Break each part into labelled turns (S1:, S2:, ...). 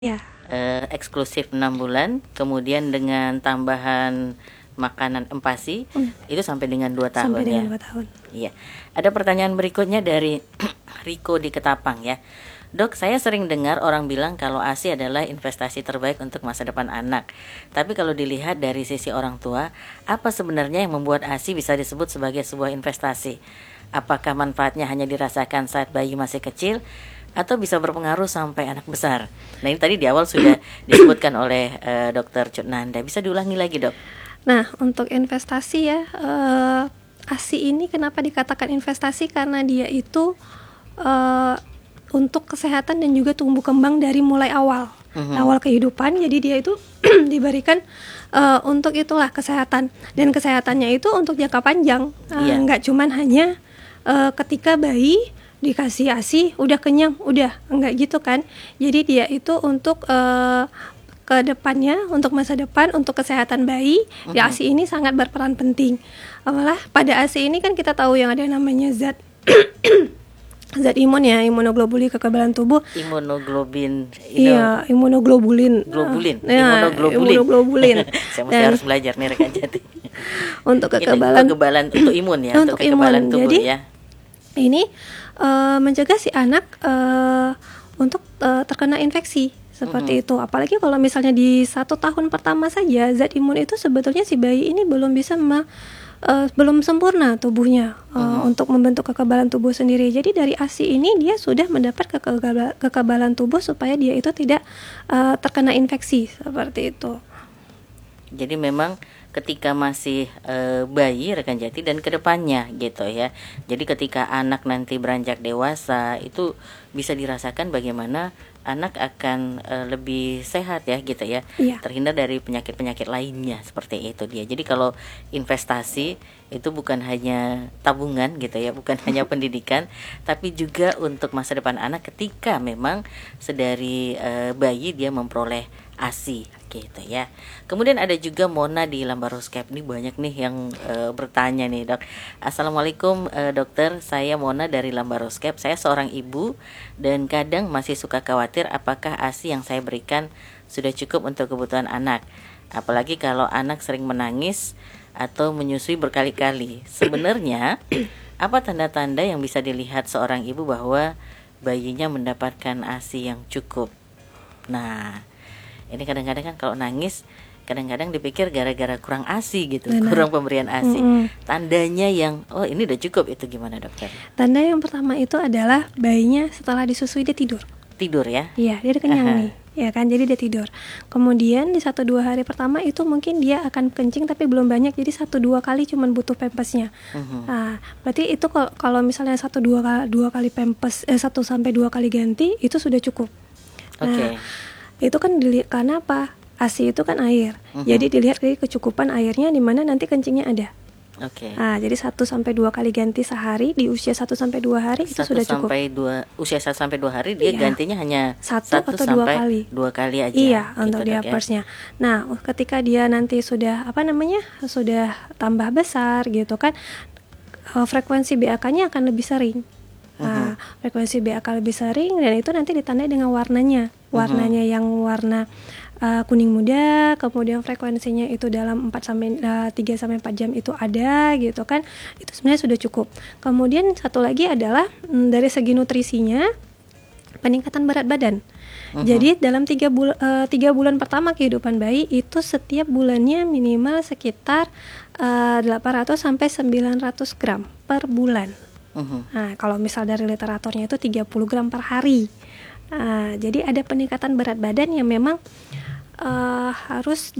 S1: Ya,
S2: Eksklusif 6 bulan, kemudian dengan tambahan makanan empasi itu sampai dengan 2 tahun
S1: sampai dengan
S2: ya.
S1: 2 tahun.
S2: Iya. Ada pertanyaan berikutnya dari Riko di Ketapang ya. Dok, saya sering dengar orang bilang kalau ASI adalah investasi terbaik untuk masa depan anak. Tapi kalau dilihat dari sisi orang tua, apa sebenarnya yang membuat ASI bisa disebut sebagai sebuah investasi? Apakah manfaatnya hanya dirasakan saat bayi masih kecil atau bisa berpengaruh sampai anak besar? Nah, ini tadi di awal sudah disebutkan oleh Dokter Cutnanda. Bisa diulangi lagi, Dok?
S1: Nah, untuk investasi ya, ASI ini kenapa dikatakan investasi? Karena dia itu untuk kesehatan dan juga tumbuh kembang dari mulai awal kehidupan. Jadi dia itu diberikan untuk itulah kesehatan, dan kesehatannya itu untuk jangka panjang.
S2: Iya.
S1: Nggak cuman hanya ketika bayi dikasih ASI udah kenyang, udah enggak gitu kan. Jadi dia itu untuk ke depannya, untuk masa depan, untuk kesehatan bayi. Di ASI ini sangat berperan penting. Malah pada ASI ini kan kita tahu yang ada namanya zat zat imun ya, imunoglobulin, kekebalan tubuh.
S2: Imunoglobin.
S1: Iya, imunoglobulin.
S2: Globulin.
S1: Ya, imunoglobulin.
S2: Saya masih harus belajar nih rekan Jati.
S1: Untuk
S2: Itu
S1: kekebalan
S2: untuk imun ya,
S1: untuk
S2: kekebalan
S1: imun.
S2: tubuh
S1: Jadi,
S2: ya.
S1: ini mencegah si anak untuk terkena infeksi seperti itu. Apalagi kalau misalnya di 1 tahun pertama saja, zat imun itu sebetulnya si bayi ini belum bisa belum sempurna tubuhnya untuk membentuk kekebalan tubuh sendiri. Jadi dari ASI ini dia sudah mendapat kekebalan tubuh supaya dia itu tidak terkena infeksi seperti itu.
S2: Jadi memang ketika masih bayi rekan Jati dan kedepannya gitu ya. Jadi ketika anak nanti beranjak dewasa itu bisa dirasakan bagaimana anak akan lebih sehat ya gitu ya.
S1: Iya.
S2: Terhindar dari penyakit-penyakit lainnya, seperti itu dia. Jadi kalau investasi itu bukan hanya tabungan gitu ya, bukan hanya pendidikan, tapi juga untuk masa depan anak ketika memang sedari bayi dia memperoleh ASI gitu ya. Kemudian ada juga Mona di Lambaroscape. Ini banyak nih yang bertanya nih, Dok. Assalamualaikum dokter, saya Mona dari Lambaroscape. Saya seorang ibu dan kadang masih suka khawatir apakah ASI yang saya berikan sudah cukup untuk kebutuhan anak. Apalagi kalau anak sering menangis atau menyusui berkali-kali. Sebenarnya apa tanda-tanda yang bisa dilihat seorang ibu bahwa bayinya mendapatkan ASI yang cukup? Nah, ini kadang-kadang kan kalau nangis kadang-kadang dipikir gara-gara kurang ASI gitu.
S1: Benar.
S2: Kurang pemberian ASI. Tandanya yang ini udah cukup, itu gimana dokter?
S1: Tanda yang pertama itu adalah bayinya setelah disusui dia tidur.
S2: Tidur ya?
S1: Iya, dia udah kenyang nih, ya kan, jadi dia tidur. Kemudian di 1-2 hari pertama itu mungkin dia akan kencing tapi belum banyak, jadi 1-2 kali cuman butuh pampasnya. Nah, berarti itu kalau misalnya 1-2 kali pampers, 1-2 kali ganti itu sudah cukup. Nah, itu kan dilihat karena apa? ASI itu kan air. Jadi dilihat dari kecukupan airnya di mana nanti kencingnya ada. Nah, jadi 1-2 kali ganti sehari di usia 1-2 hari itu sudah cukup.
S2: Usia 1-2 hari dia gantinya hanya
S1: 1 atau 2 kali.
S2: 2 kali aja.
S1: Iya,
S2: gitu,
S1: untuk diapersnya. Nah, ketika dia nanti sudah sudah tambah besar gitu kan, frekuensi BAK-nya akan lebih sering. Nah, frekuensi BAK lebih sering dan itu nanti ditandai dengan warnanya. Warnanya yang warna kuning muda, kemudian frekuensinya itu dalam 3-4 jam itu ada gitu kan. Itu sebenarnya sudah cukup. Kemudian satu lagi adalah dari segi nutrisinya, peningkatan berat badan. Jadi dalam 3 bulan pertama kehidupan bayi itu setiap bulannya minimal sekitar 800 sampai 900 gram per bulan. Nah, kalau misal dari literaturnya itu 30 gram per hari. Jadi ada peningkatan berat badan yang memang harus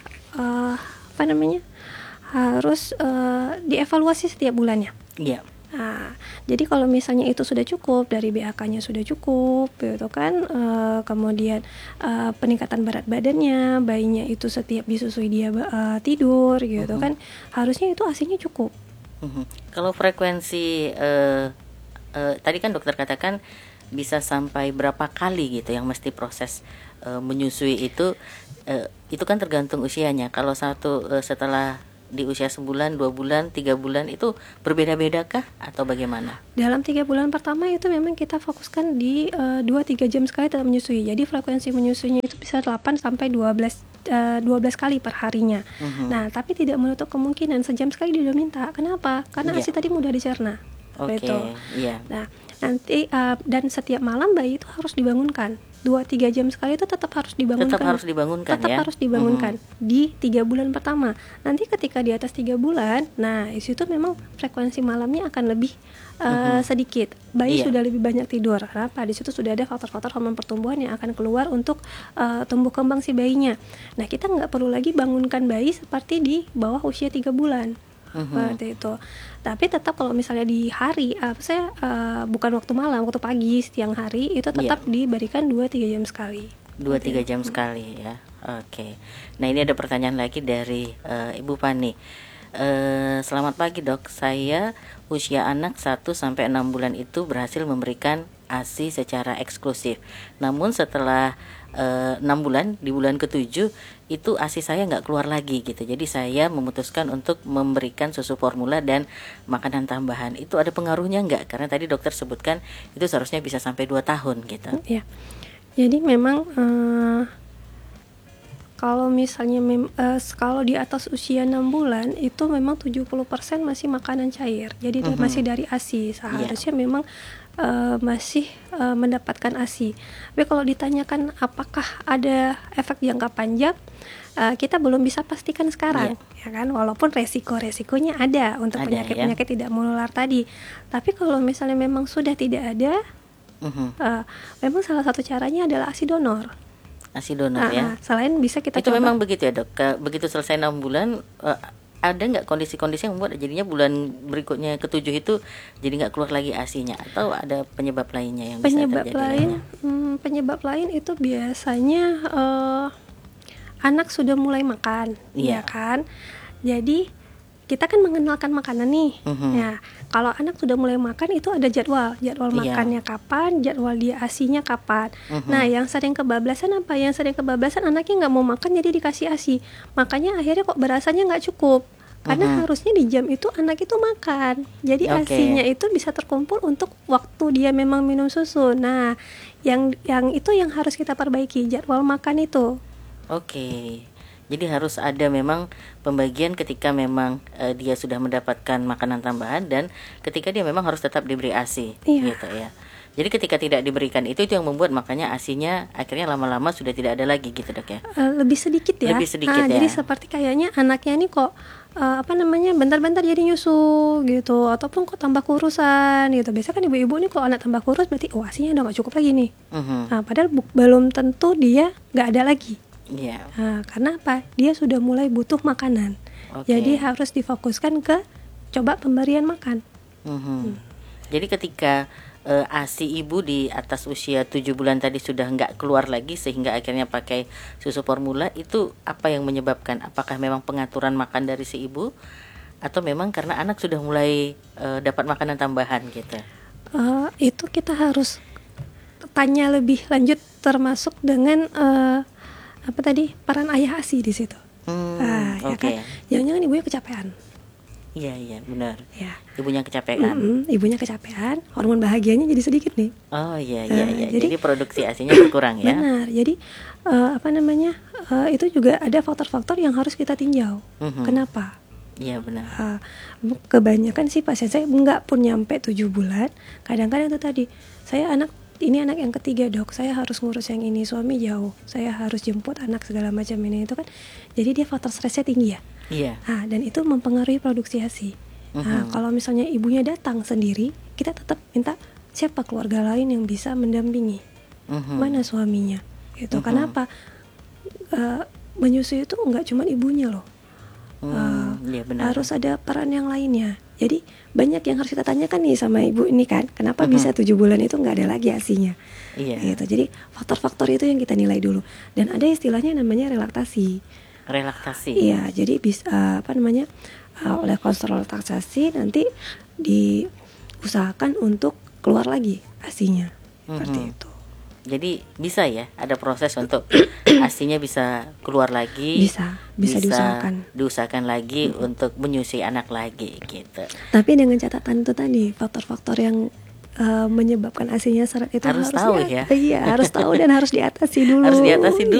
S1: harus dievaluasi setiap bulannya.
S2: Iya.
S1: Nah, jadi kalau misalnya itu sudah cukup, dari BAK-nya sudah cukup, gitu kan, kemudian peningkatan berat badannya, bayinya itu setiap disusui dia tidur, gitu kan, harusnya itu ASI-nya cukup.
S2: Kalau frekuensi tadi kan dokter katakan bisa sampai berapa kali gitu yang mesti proses menyusui itu kan tergantung usianya. Kalau setelah di usia sebulan, 2 bulan, 3 bulan itu berbeda-bedakah atau bagaimana?
S1: Dalam 3 bulan pertama itu memang kita fokuskan di 2-3 jam sekali tetap menyusui. Jadi frekuensi menyusuinya itu bisa 8 sampai 12 kali per harinya. Nah, tapi tidak menutup kemungkinan sejam sekali dia udah minta. Kenapa? Karena
S2: Iya.
S1: ASI tadi mudah dicerna.
S2: Oke,
S1: Gitu.
S2: iya.
S1: Nah, nanti dan setiap malam bayi itu harus dibangunkan. 2-3 jam sekali itu tetap harus dibangunkan.
S2: Tetap harus dibangunkan
S1: Tetap
S2: ya.
S1: harus dibangunkan di 3 bulan pertama. Nanti ketika di atas 3 bulan, nah di situ memang frekuensi malamnya akan lebih sedikit. Bayi
S2: Iya.
S1: sudah lebih banyak tidur. Kenapa? Di situ sudah ada faktor-faktor hormon pertumbuhan yang akan keluar untuk tumbuh kembang si bayinya. Nah, kita nggak perlu lagi bangunkan bayi seperti di bawah usia 3 bulan. Seperti itu. Tapi tetap kalau misalnya di hari, bukan waktu malam, waktu pagi, siang hari itu tetap diberikan 2-3 jam sekali.
S2: 2-3 jam sekali ya. Oke. Nah, ini ada pertanyaan lagi dari Ibu Pani. Selamat pagi, Dok. Saya usia anak 1-6 bulan itu berhasil memberikan ASI secara eksklusif. Namun setelah 6 bulan, di bulan ke-7 itu ASI saya nggak keluar lagi gitu. Jadi saya memutuskan untuk memberikan susu formula dan makanan tambahan. Itu ada pengaruhnya nggak? Karena tadi dokter sebutkan itu seharusnya bisa sampai 2 tahun gitu.
S1: Ya. Jadi memang kalau misalnya kalau di atas usia 6 bulan itu memang 70% masih makanan cair. Jadi masih dari ASI. Seharusnya memang masih mendapatkan ASI. Tapi kalau ditanyakan apakah ada efek jangka panjang, kita belum bisa pastikan sekarang, ya kan? Walaupun resikonya ada untuk penyakit-penyakit tidak menular tadi. Tapi kalau misalnya memang sudah tidak ada, memang salah satu caranya adalah ASI donor.
S2: ASI donor ya.
S1: Selain bisa kita
S2: itu
S1: coba.
S2: Memang begitu ya, Dok. Begitu selesai 6 bulan ada nggak kondisi-kondisi yang membuat jadinya bulan berikutnya ke-7 itu jadi nggak keluar lagi ASI-nya, atau ada penyebab lainnya yang bisa terjadi?
S1: Penyebab lain itu biasanya anak sudah mulai makan, ya kan? Jadi kita kan mengenalkan makanan nih. Ya, kalau anak sudah mulai makan itu ada jadwal makannya kapan, jadwal dia ASI-nya kapan. Nah, yang sering kebablasan apa? Yang sering kebablasan anaknya nggak mau makan jadi dikasih ASI. Makanya akhirnya kok berasanya nggak cukup. Karena harusnya di jam itu anak itu makan. Jadi ASI-nya itu bisa terkumpul untuk waktu dia memang minum susu. Nah, yang itu yang harus kita perbaiki, jadwal makan itu.
S2: Oke. Jadi harus ada memang pembagian ketika memang dia sudah mendapatkan makanan tambahan dan ketika dia memang harus tetap diberi ASI, gitu ya. Jadi ketika tidak diberikan itu yang membuat makanya ASI-nya akhirnya lama-lama sudah tidak ada lagi gitu, Dok ya.
S1: Lebih sedikit ya.
S2: Lebih sedikit ya.
S1: Jadi seperti kayaknya anaknya ini kok bentar-bentar jadi nyusu gitu, ataupun kok tambah kurusan gitu. Biasanya kan ibu-ibu nih kalau anak tambah kurus berarti ASI-nya udah gak cukup lagi nih. Nah, padahal belum tentu dia gak ada lagi. Nah, karena apa? Dia sudah mulai butuh makanan. Jadi harus difokuskan ke coba pemberian makan.
S2: Jadi ketika ASI ibu di atas usia 7 bulan tadi sudah nggak keluar lagi sehingga akhirnya pakai susu formula, itu apa yang menyebabkan? Apakah memang pengaturan makan dari si ibu atau memang karena anak sudah mulai dapat makanan tambahan gitu?
S1: Itu kita harus tanya lebih lanjut, termasuk dengan peran ayah ASI di situ. Ya kan? Jangan-jangan ibunya kecapean.
S2: Iya benar.
S1: Ya.
S2: Ibunya kecapean.
S1: Ibunya kecapean, hormon bahagianya jadi sedikit nih.
S2: Oh iya. Jadi produksi ASI-nya berkurang ya.
S1: Benar. Jadi itu juga ada faktor-faktor yang harus kita tinjau. Kenapa?
S2: Iya benar.
S1: Kebanyakan sih pasien saya nggak pun nyampe 7 bulan. Kadang-kadang itu tadi, ini anak yang ketiga, Dok, saya harus ngurus yang ini, suami jauh, saya harus jemput anak segala macam ini itu kan. Jadi dia faktor stresnya tinggi ya.
S2: Iya.
S1: Dan itu mempengaruhi produksi ASI. Kalau misalnya ibunya datang sendiri, kita tetap minta siapa keluarga lain yang bisa mendampingi. Mana suaminya? Gitu. Kenapa? Menyusui itu nggak cuma ibunya loh.
S2: Iya benar.
S1: Harus ada peran yang lainnya. Jadi banyak yang harus kita tanyakan nih sama ibu ini kan, kenapa bisa 7 bulan itu nggak ada lagi ASI-nya. Gitu. Jadi faktor-faktor itu yang kita nilai dulu. Dan ada istilahnya namanya relaktasi. Iya, jadi bisa oleh konselor relaksasi nanti diusahakan untuk keluar lagi ASI-nya. Seperti itu.
S2: Jadi bisa ya ada proses untuk ASINya bisa keluar lagi,
S1: bisa
S2: diusahakan lagi untuk menyusui anak lagi gitu.
S1: Tapi dengan catatan itu tadi, faktor-faktor yang menyebabkan ASINya seret itu
S2: Harus tahu ya.
S1: Iya, harus tahu dan harus diatasi dulu.
S2: Harus diatasi dulu.